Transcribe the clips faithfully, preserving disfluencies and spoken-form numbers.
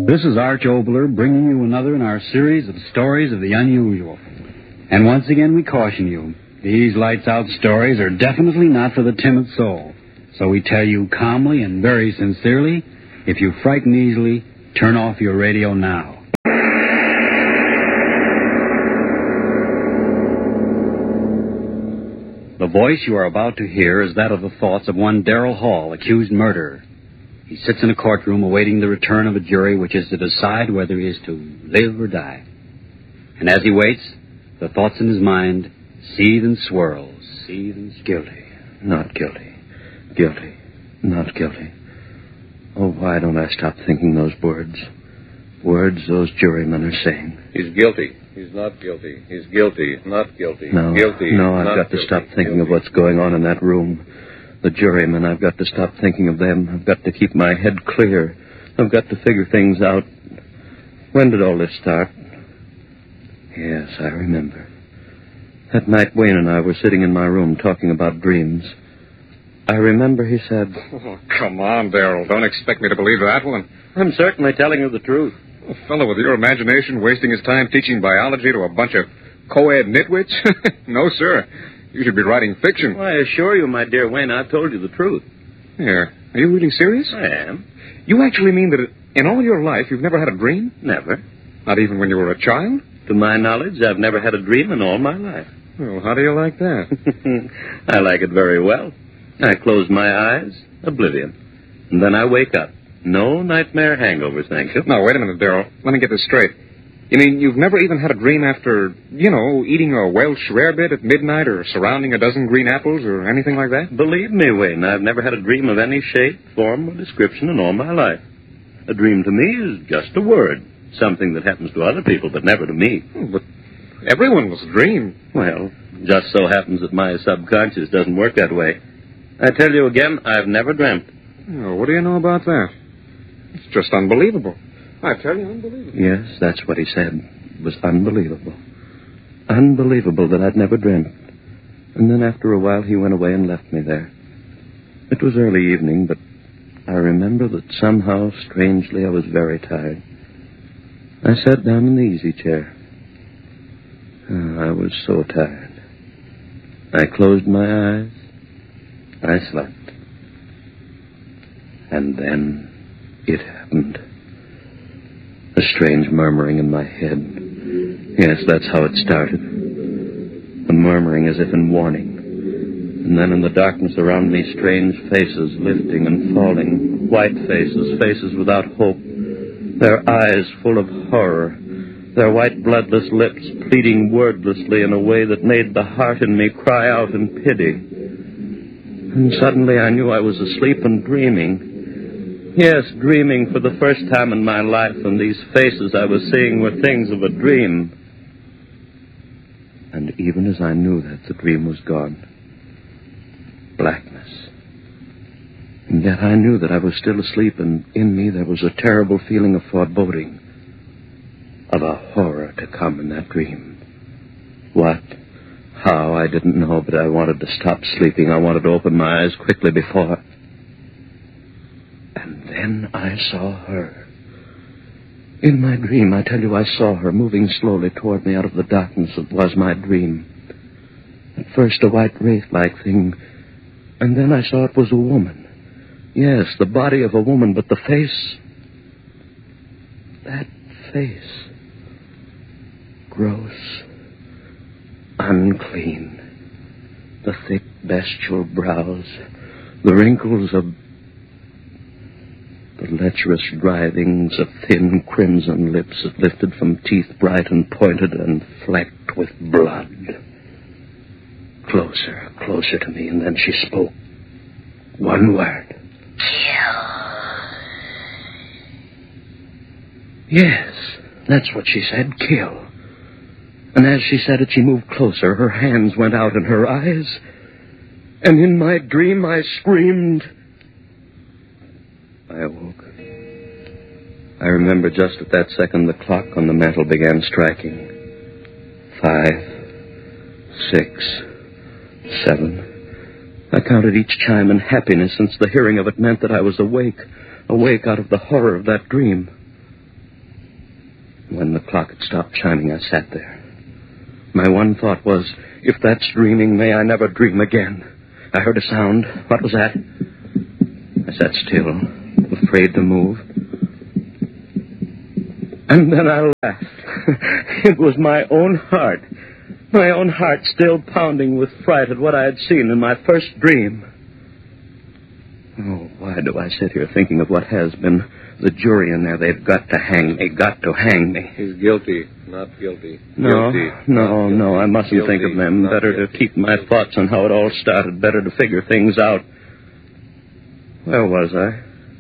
This is Arch Obler bringing you another in our series of stories of the unusual. And once again we caution you, these lights-out stories are definitely not for the timid soul. So we tell you calmly and very sincerely, if you frighten easily, turn off your radio now. The voice you are about to hear is that of the thoughts of one Darrell Hall, accused murderer. He sits in a courtroom awaiting the return of a jury which is to decide whether he is to live or die. And as he waits, the thoughts in his mind seethe and swirl, seethe and swirl. Guilty, not guilty, guilty, not guilty. Oh, why don't I stop thinking those words? Words those jurymen are saying. He's guilty. He's not guilty. He's guilty. Not guilty. No, guilty. no, I've not got to guilty. stop thinking guilty. of what's going on in that room. The jurymen, I've got to stop thinking of them. I've got to keep my head clear. I've got to figure things out. When did all this start? Yes, I remember. That night Wayne and I were sitting in my room talking about dreams. I remember he said... Oh, come on, Darrell. Don't expect me to believe that one. I'm certainly telling you the truth. A fellow with your imagination wasting his time teaching biology to a bunch of co-ed nitwits? No, sir. You should be writing fiction. Well, I assure you, my dear Wayne, I've told you the truth. Here. Are you really serious? I am. You actually mean that in all your life you've never had a dream? Never. Not even when you were a child? To my knowledge, I've never had a dream in all my life. Well, how do you like that? I like it very well. I close my eyes, oblivion. And then I wake up. No nightmare hangovers, thank you. No, wait a minute, Darrell. Let me get this straight. You mean you've never even had a dream after, you know, eating a Welsh rarebit at midnight or surrounding a dozen green apples or anything like that? Believe me, Wayne, I've never had a dream of any shape, form, or description in all my life. A dream to me is just a word, something that happens to other people, but never to me. Oh, but everyone's dream. Well, just so happens that my subconscious doesn't work that way. I tell you again, I've never dreamt. Oh, what do you know about that? It's just unbelievable. I tell you, unbelievable. Yes, that's what he said. It was unbelievable. Unbelievable that I'd never dreamt. And then after a while, he went away and left me there. It was early evening, but I remember that somehow, strangely, I was very tired. I sat down in the easy chair. Oh, I was so tired. I closed my eyes. I slept. And then it happened. A strange murmuring in my head. Yes, that's how it started. A murmuring as if in warning. And then in the darkness around me, strange faces lifting and falling. White faces, faces without hope. Their eyes full of horror. Their white bloodless lips pleading wordlessly in a way that made the heart in me cry out in pity. And suddenly I knew I was asleep and dreaming. Yes, dreaming for the first time in my life, and these faces I was seeing were things of a dream. And even as I knew that, the dream was gone. Blackness. And yet I knew that I was still asleep, and in me there was a terrible feeling of foreboding, of a horror to come in that dream. What? How? I didn't know, but I wanted to stop sleeping. I wanted to open my eyes quickly before... And then I saw her. In my dream, I tell you, I saw her moving slowly toward me out of the darkness that was my dream. At first, a white wraith-like thing, and then I saw it was a woman. Yes, the body of a woman, but the face... That face... Gross. Unclean. The thick, bestial brows. The wrinkles of... The lecherous writhings of thin crimson lips that lifted from teeth bright and pointed and flecked with blood. Closer, closer to me, and then she spoke. One word. Kill. Yes, that's what she said, kill. And as she said it, she moved closer. Her hands went out in her eyes. And in my dream, I screamed... I awoke. I remember just at that second the clock on the mantel began striking. Five, six, seven. I counted each chime in happiness, since the hearing of it meant that I was awake, awake out of the horror of that dream. When the clock had stopped chiming, I sat there. My one thought was, if that's dreaming, may I never dream again. I heard a sound. What was that? I sat still, afraid to move. And then I laughed. It was my own heart. My own heart still pounding with fright at what I had seen in my first dream. Oh, why do I sit here thinking of what has been? The jury in there, they've got to hang me, got to hang me. He's guilty, not guilty. No, guilty, no, guilty. no, I mustn't Guilty, think of them. Better guilty. to keep my thoughts on how it all started. Better to figure things out. Where was I?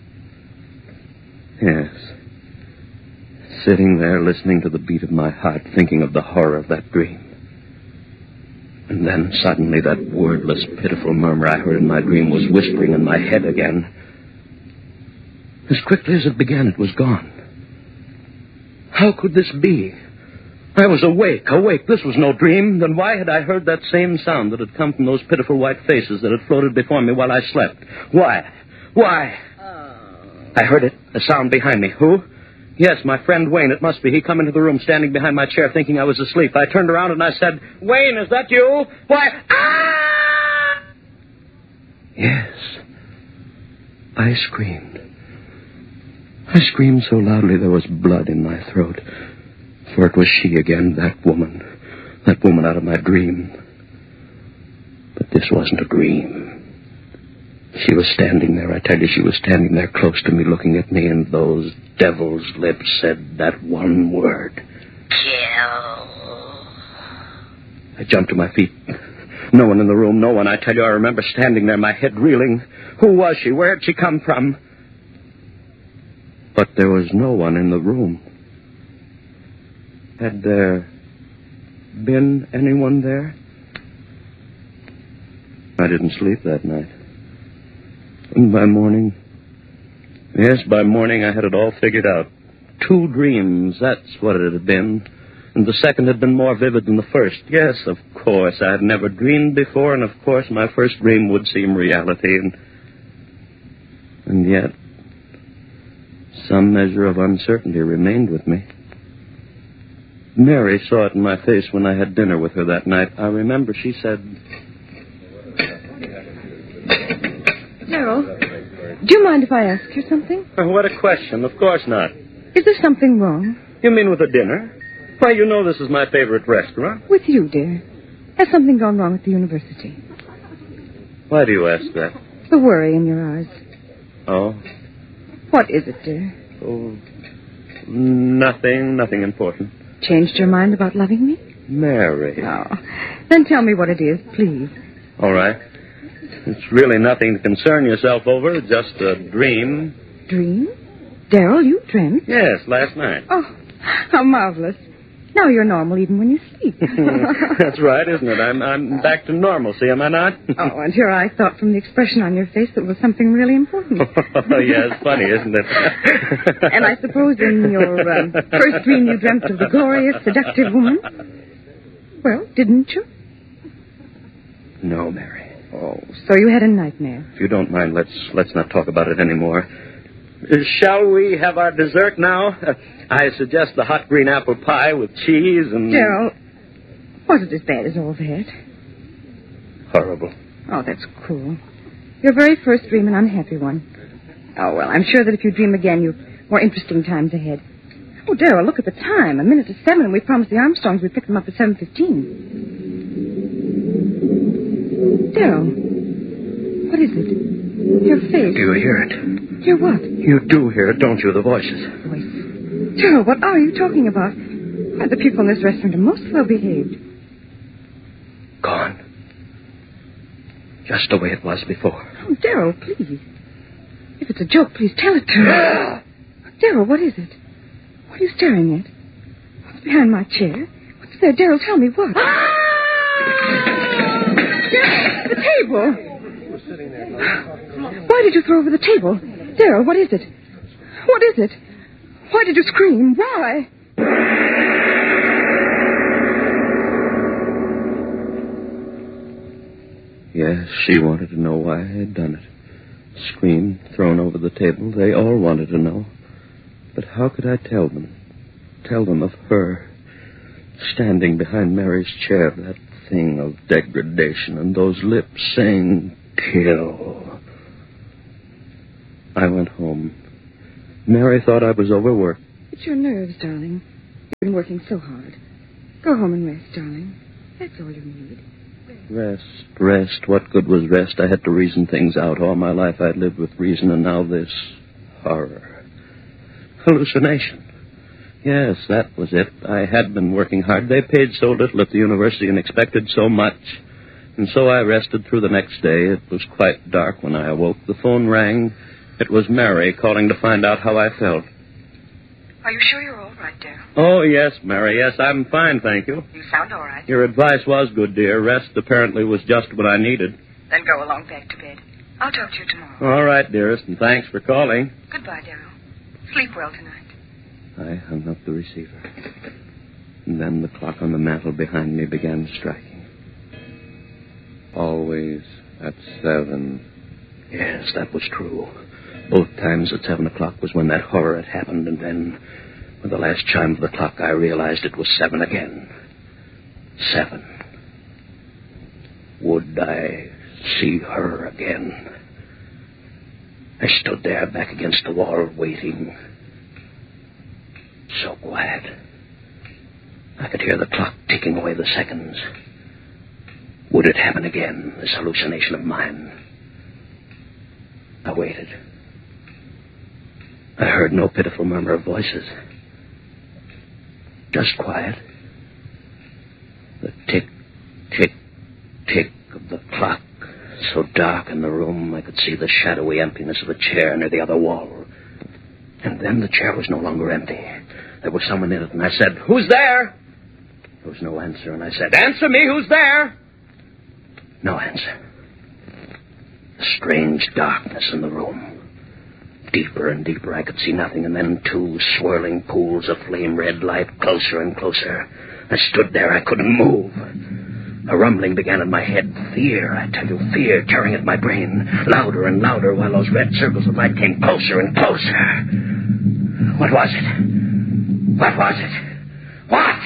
Yes. Sitting there, listening to the beat of my heart, thinking of the horror of that dream. And then suddenly that wordless, pitiful murmur I heard in my dream was whispering in my head again. As quickly as it began, it was gone. How could this be? I was awake, awake. This was no dream. Then why had I heard that same sound that had come from those pitiful white faces that had floated before me while I slept? Why? Why? Oh. I heard it, a sound behind me. Who? Yes, my friend Wayne, it must be. He come into the room standing behind my chair thinking I was asleep. I turned around and I said, Wayne, is that you? Why? Ah! Yes. I screamed. I screamed so loudly there was blood in my throat. For it was she again, that woman. That woman out of my dream. But this wasn't a dream. She was standing there, I tell you, she was standing there close to me, looking at me, and those devil's lips said that one word. Kill. I jumped to my feet. No one in the room, no one. I tell you, I remember standing there, my head reeling. Who was she? Where had she come from? But there was no one in the room. Had there been anyone there? I didn't sleep that night. And by morning, yes, by morning I had it all figured out. Two dreams, that's what it had been. And the second had been more vivid than the first. Yes, of course, I had never dreamed before, and of course my first dream would seem reality. And, and yet, some measure of uncertainty remained with me. Mary saw it in my face when I had dinner with her that night. I remember she said... Gerald, do you mind if I ask you something? Oh, what a question. Of course not. Is there something wrong? You mean with the dinner? Why, you know this is my favorite restaurant. With you, dear. Has something gone wrong at the university? Why do you ask that? The worry in your eyes. Oh? What is it, dear? Oh, nothing, nothing important. Changed your mind about loving me? Mary. Oh. Then tell me what it is, please. All right. It's really nothing to concern yourself over, just a dream. Dream? Darrell, you dreamt? Yes, last night. Oh, how marvelous. Now you're normal even when you sleep. That's right, isn't it? I'm I'm back to normalcy, am I not? Oh, and your eye thought from the expression on your face that it was something really important. Oh, yeah, it's funny, isn't it? And I suppose in your um, first dream you dreamt of the glorious, seductive woman? Well, didn't you? No, Mary. Oh, so you had a nightmare. If you don't mind, let's let's not talk about it anymore. Uh, shall we have our dessert now? Uh, I suggest the hot green apple pie with cheese and... Gerald, was it as bad as all that? Horrible. Oh, that's cruel. Your very first dream, an unhappy one. Oh, well, I'm sure that if you dream again, you've more interesting times ahead. Oh, Darrell, look at the time. A minute to seven, and we promised the Armstrongs we'd pick them up at seven fifteen. Darrell, what is it? Your face. Do you hear it? Hear what? You do hear it, don't you, the voices? Voice. Darrell, what are you talking about? Why, the people in this restaurant are most well behaved. Gone. Just the way it was before. Oh, Darrell, please. If it's a joke, please tell it to me. Darrell, what is it? What are you staring at? What's behind my chair? What's there? Darrell, tell me what. Darrell, the table. Why did you throw over the table? Darrell, what is it? What is it? Why did you scream? Why? Yes, she wanted to know why I had done it. Scream, thrown over the table. They all wanted to know. But how could I tell them? tell them of her, standing behind Mary's chair, that thing of degradation, and those lips saying, kill. I went home. Mary thought I was overworked. It's your nerves, darling. You've been working so hard. Go home and rest, darling. That's all you need. Rest, rest. What good was rest? I had to reason things out. All my life I'd lived with reason, and now this horror. Hallucination. Yes, that was it. I had been working hard. They paid so little at the university and expected so much. And so I rested through the next day. It was quite dark when I awoke. The phone rang. It was Mary calling to find out how I felt. Are you sure you're all right, Darrell? Oh, yes, Mary. Yes, I'm fine, thank you. You sound all right. Your advice was good, dear. Rest apparently was just what I needed. Then go along back to bed. I'll talk to you tomorrow. All right, dearest, and thanks for calling. Goodbye, Darrell. Sleep well tonight. I hung up the receiver. And then the clock on the mantel behind me began striking. Always at seven. Yes, that was true. Both times at seven o'clock was when that horror had happened, and then, with the last chime of the clock, I realized it was seven again. Seven. Would I see her again? I stood there back against the wall, waiting. So quiet. I could hear the clock ticking away the seconds. Would it happen again, this hallucination of mine? I waited. I heard no pitiful murmur of voices. Just quiet. The tick, tick, tick of the clock. So dark in the room, I could see the shadowy emptiness of a chair near the other wall. And then the chair was no longer empty. There was someone in it, and I said, "Who's there?" There was no answer, and I said, "Answer me, who's there?" No answer. A strange darkness in the room. Deeper and deeper, I could see nothing, and then two swirling pools of flame-red light, closer and closer. I stood there, I couldn't move. A rumbling began in my head. Fear, I tell you, fear tearing at my brain. Louder and louder, while those red circles of light came closer and closer. What was it? What was it? What?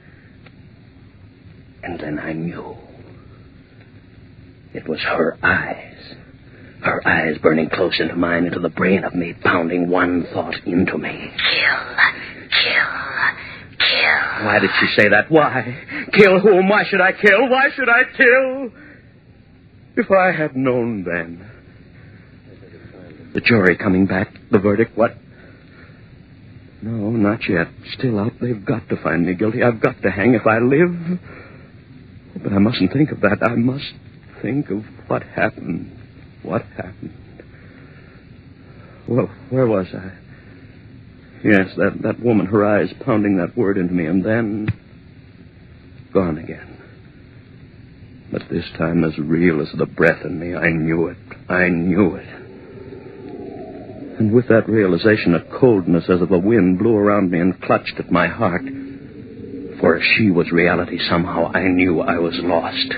And then I knew. It was her eyes. Her eyes burning close into mine, into the brain of me, pounding one thought into me. Kill. Kill. Kill. Why did she say that? Why? Kill whom? Why should I kill? Why should I kill? If I had known then. The jury coming back, the verdict, what? No, not yet. Still out. They've got to find me guilty. I've got to hang if I live. But I mustn't think of that. I must think of what happened. What happened? Well, where was I? Yes, that, that woman, her eyes pounding that word into me, and then gone again. But this time as real as the breath in me. I knew it. I knew it. And with that realization, a coldness as of a wind blew around me and clutched at my heart. For if she was reality somehow, I knew I was lost.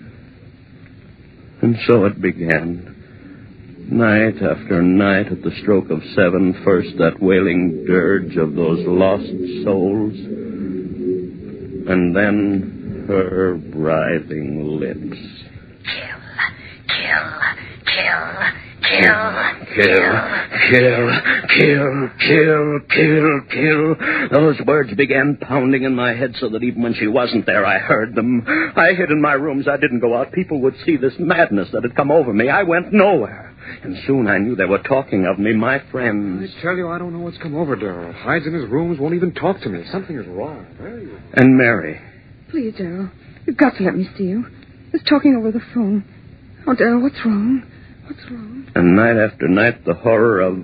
And so it began. Night after night at the stroke of seven, first that wailing dirge of those lost souls, and then her writhing lips. Kill. Kill. Kill. Kill. Kill, kill, kill, kill, kill. Those words began pounding in my head so that even when she wasn't there, I heard them. I hid in my rooms. I didn't go out. People would see this madness that had come over me. I went nowhere. And soon I knew they were talking of me, my friends. I tell you, I don't know what's come over Darrell. Hides in his rooms, won't even talk to me. Something is wrong. Very wrong. And Mary. Please, Darrell. You've got to let me see you. Just talking over the phone. Oh, Darrell, what's wrong? What's wrong? And night after night, the horror of...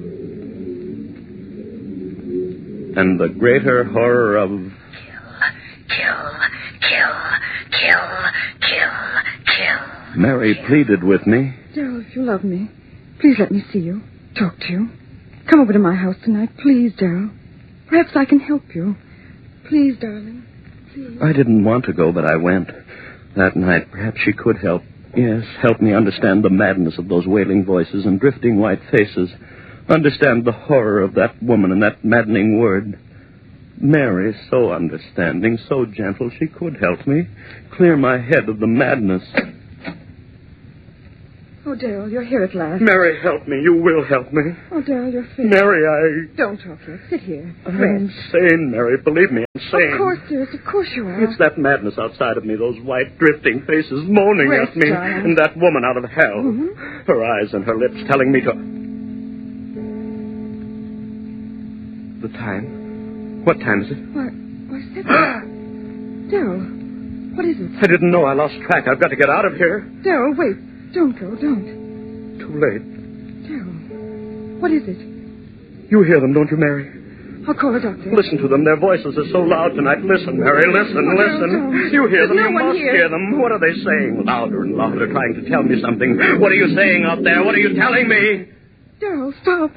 And the greater horror of... Kill. Kill. Kill. Kill. Kill. Mary pleaded with me. Darrell, if you love me, please let me see you. Talk to you. Come over to my house tonight, please, Darrell. Perhaps I can help you. Please, darling. Please. I didn't want to go, but I went. That night, perhaps she could help. Yes, help me understand the madness of those wailing voices and drifting white faces. Understand the horror of that woman and that maddening word. Mary, so understanding, so gentle, she could help me. Clear my head of the madness. Oh, Daryl, you're here at last. Mary, help me. You will help me. Oh, Daryl, you're fit. Mary, I... Don't talk yet. Sit here. I'm Rest. sane, Mary. Believe me, I'm sane. Of course, dearest. Of course you are. It's that madness outside of me, those white, drifting faces moaning Rest, at me. darling. And that woman out of hell. Mhm. Her eyes and her lips telling me to... The time? What time is it? Why, why, Cedric. Daryl, what is it? I didn't know. I lost track. I've got to get out of here. Daryl, wait. Don't go. Don't. Too late. Daryl, what is it? You hear them, don't you, Mary? I'll call a doctor. Listen to them. Their voices are so loud tonight. Listen, Mary. Listen, Oh, no, listen. don't. You hear There's them. no you one must here. hear them. What are they saying? Louder and louder, trying to tell me something. What are you saying out there? What are you telling me? Daryl, stop.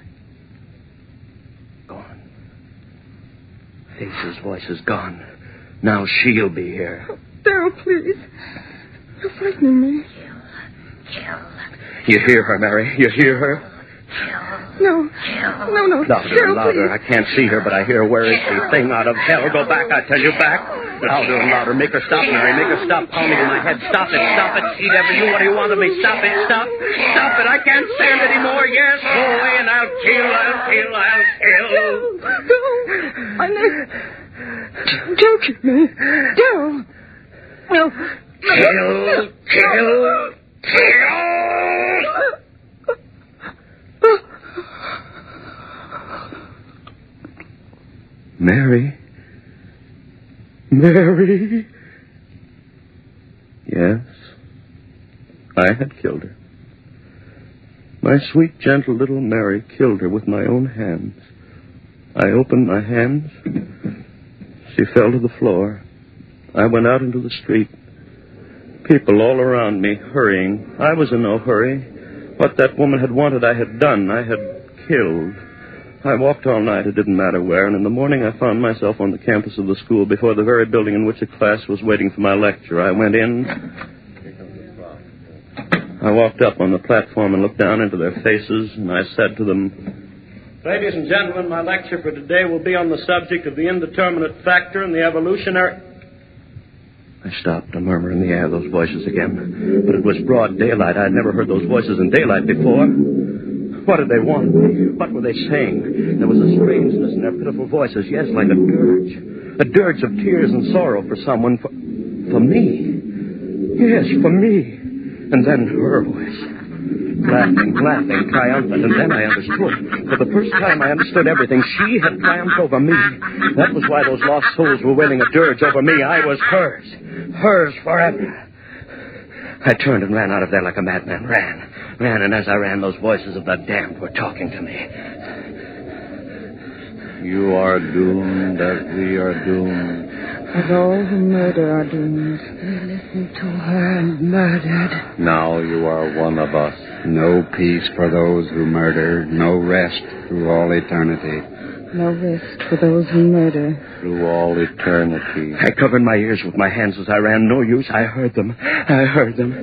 Gone. Face's voice is gone. Now she'll be here. Oh, Daryl, please. You're frightening me. Kill. You hear her, Mary? You hear her? No. No, no. Louder, Daryl, louder. please. I can't see her, but I hear. Where is she? Thing out of hell. Go back, I tell you, back. Louder and louder. Make her stop, Mary. Make her stop pounding in my head. Stop it. Stop it. Eat ever you. What do you want of me? Stop it. Stop. Stop it. I can't stand it anymore. Yes, go away and I'll kill. I'll kill. I'll kill. No. My neck. Don't kill me. Daryl. No. Kill. Kill. Kill. Mary? Mary? Yes, I had killed her. My sweet, gentle little Mary killed her with my own hands. I opened my hands. She fell to the floor. I went out into the street. People all around me, hurrying. I was in no hurry. What that woman had wanted, I had done. I had killed. I walked all night, it didn't matter where, and in the morning I found myself on the campus of the school before the very building in which a class was waiting for my lecture. I went in. I walked up on the platform and looked down into their faces, and I said to them, "Ladies and gentlemen, my lecture for today will be on the subject of the indeterminate factor and the evolutionary..." I stopped, a murmur in the air, those voices again. But it was broad daylight. I had never heard those voices in daylight before. What did they want? What were they saying? There was a strangeness in their pitiful voices, yes, like a dirge. A dirge of tears and sorrow for someone, for, for me. Yes, for me. And then her voice. Laughing, laughing, triumphant. And then I understood. For the first time I understood everything. She had triumphed over me. That was why those lost souls were wailing a dirge over me. I was hers. Hers forever. I turned and ran out of there like a madman. Ran. Ran, and as I ran, those voices of the damned were talking to me. You are doomed as we are doomed. And all who murder are doomed. We listened to her and murdered. Now you are one of us. No peace for those who murder, no rest through all eternity. No rest for those who murder. Through all eternity. I covered my ears with my hands as I ran. No use. I heard them. I heard them.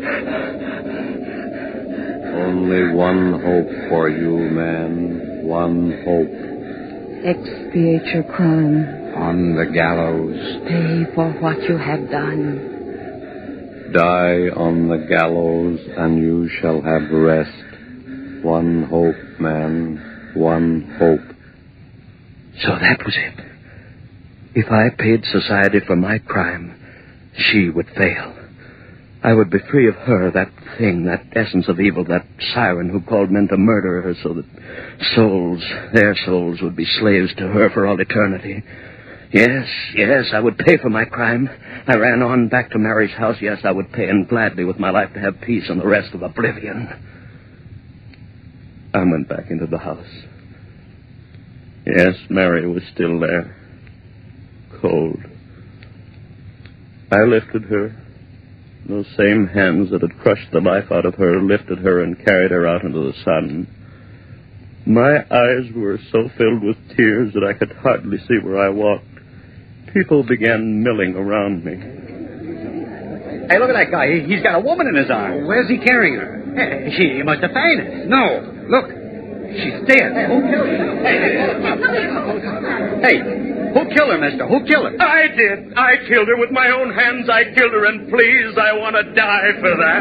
Only one hope for you, man. One hope. Expiate your crime. On the gallows. Pay for what you have done. Die on the gallows, and you shall have rest. One hope, man. One hope. So that was it. If I paid society for my crime, she would fail. I would be free of her, that thing, that essence of evil, that siren who called men to murder her so that souls, their souls, would be slaves to her for all eternity. Yes, yes, I would pay for my crime. I ran on back to Mary's house. Yes, I would pay, and gladly with my life to have peace and the rest of oblivion. I went back into the house. Yes, Mary was still there. Cold. I lifted her. Those same hands that had crushed the life out of her lifted her and carried her out into the sun. My eyes were so filled with tears that I could hardly see where I walked. People began milling around me. Hey, look at that guy. He's got a woman in his arms. Where's he carrying her? Hey, she must have fainted. No, look. She's dead. Hey, who Who killed her, mister? Who killed her? I did. I killed her with my own hands. I killed her, and please, I want to die for that.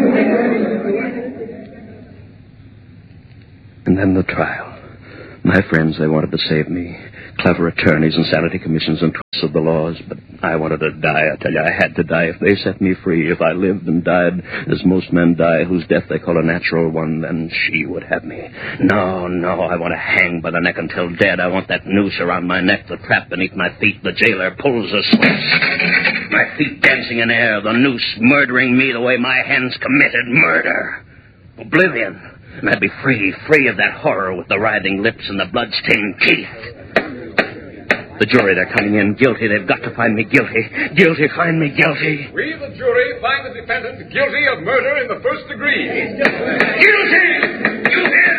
And then the trial. My friends, they wanted to save me. Clever attorneys and sanity commissions and twists of the laws. But I wanted to die. I tell you, I had to die. If they set me free, if I lived and died as most men die, whose death they call a natural one, then she would have me. No, no, I want to hang by the neck until dead. I want that noose around my neck, the trap beneath my feet. The jailer pulls the switch. My feet dancing in air, the noose murdering me the way my hands committed murder. Oblivion. And I'd be free, free of that horror with the writhing lips and the blood-stained teeth. The jury, they're coming in guilty. They've got to find me guilty. Guilty, find me guilty. We, the jury, find the defendant guilty of murder in the first degree. Guilty! You hear?